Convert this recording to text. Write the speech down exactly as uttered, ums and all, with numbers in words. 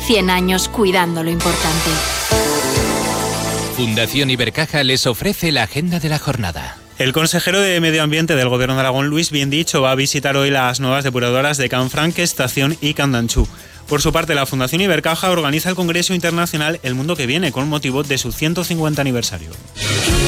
cien años cuidando lo importante. Fundación Ibercaja les ofrece la agenda de la jornada. El consejero de Medio Ambiente del Gobierno de Aragón, Luis Biendicho, va a visitar hoy las nuevas depuradoras de Canfranc, Estación y Candanchú. Por su parte, la Fundación Ibercaja organiza el Congreso Internacional El Mundo que Viene con motivo de su ciento cincuenta aniversario.